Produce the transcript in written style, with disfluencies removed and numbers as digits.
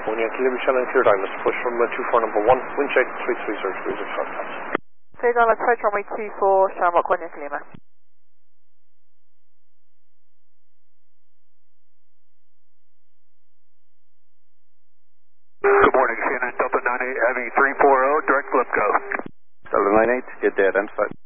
Yankee Liberty Channel clear time. Mr. Push runway 24 number 1, wind check 330 degrees of contact. Clear down, let's approach runway 24, Shamrock 1 Yankee Lima. Good morning, CNN Delta 98 Heavy 340, direct flip go. Delta 98, get there, identified.